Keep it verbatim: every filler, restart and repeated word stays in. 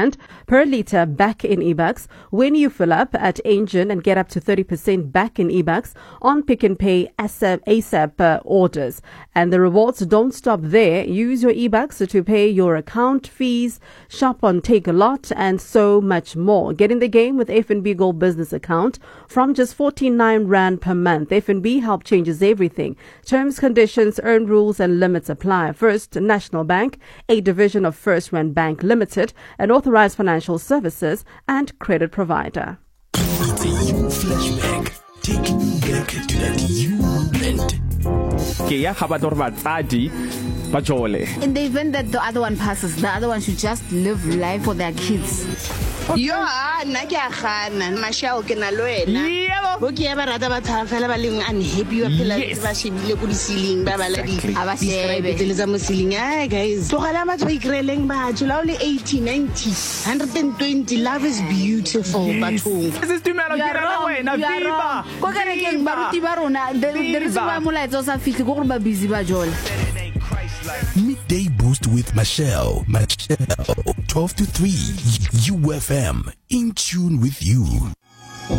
rand per litre back in e-bucks when you fill up at Engine and get up to thirty percent back in e-bucks on Pick n Pay ASAP, ASAP uh, orders. And the rewards don't stop there. Use your e-bucks to pay your account fees, shop on Take a Lot, and so much more. Get in the game with F N B Gold Business Account from just forty-nine rand per month. F N B Help changes everything. Terms, conditions, earn rules and limits apply. First National Bank, a division of First Rand Bank Limited, an authorized financial services and credit provider. It's a you flashback, taking you back to that you moment. In the event that the other one passes, the other one should just live life for their kids. Yo nna ke a gana Mashao ke na lo ena bo ke ba rata ba tshaba fela ba leng unhappy ba phela ba shebile go di ceiling ba ba la di aba shebe le za mo ceiling ay guys to gala batho ba ikreleng ba tshula le eighty ninety one hundred twenty. Love is beautiful bathong This is tumelo ke rena wena viva go ka re ke ba ruti ba rona the reason why molaetsa o sa fihle go gore ba busy ba jole. Midday Boost with Mashao. Mashao, twelve to three. U F M, in tune with you.